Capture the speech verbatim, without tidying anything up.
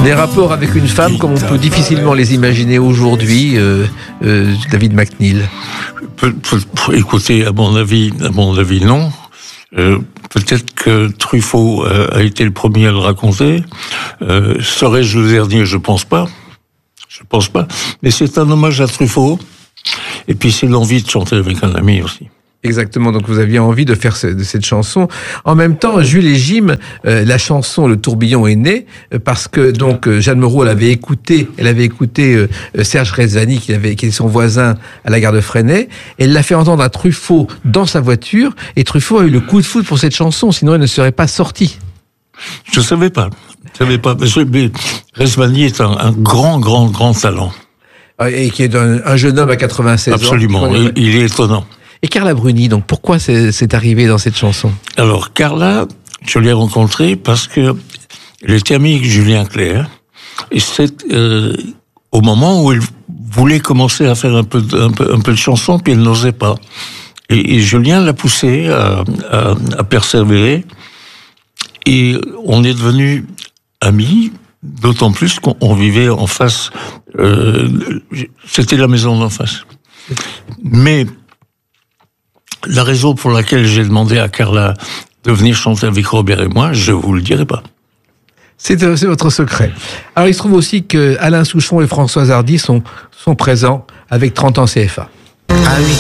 Des rapports avec une femme comme on peut difficilement les imaginer aujourd'hui, euh, euh, David McNeill. Pe- pe- écoutez, à mon avis, à mon avis, non. Euh, peut-être que Truffaut euh, a été le premier à le raconter. Euh, serais-je le dernier? Je pense pas. Je pense pas. Mais c'est un hommage à Truffaut. Et puis c'est l'envie de chanter avec un ami aussi. Exactement, donc vous aviez envie de faire ce, de cette chanson. En même temps, Jules et Jim, euh, la chanson Le Tourbillon est née euh, parce que donc euh, Jeanne Moreau, elle avait écouté, elle avait écouté euh, Serge Rezvani, qui avait, qui est son voisin à la gare de Fresnay. Elle l'a fait entendre à Truffaut dans sa voiture, et Truffaut a eu le coup de foudre pour cette chanson, sinon elle ne serait pas sortie. Je savais pas. Je savais pas. Mais Rezvani est un, un grand, grand, grand talent. Et qui est un, un jeune homme à quatre-vingt-seize Absolument. ans. Absolument. Il, il est étonnant. Et Carla Bruni, donc pourquoi c'est, c'est arrivé dans cette chanson? Alors, Carla, je l'ai rencontrée parce que elle était amie avec Julien Clerc. Et c'est euh, au moment où elle voulait commencer à faire un peu, de, un peu, un peu de chanson, puis elle n'osait pas. Et, et Julien l'a poussée à, à, à persévérer. Et on est devenus amis, d'autant plus qu'on vivait en face. Euh, c'était la maison d'en face. Mais la raison pour laquelle j'ai demandé à Carla de venir chanter avec Robert et moi, je vous le dirai pas. C'est, c'est votre secret. Alors, il se trouve aussi que Alain Souchon et Françoise Hardy sont, sont présents avec trente ans C F A. À huit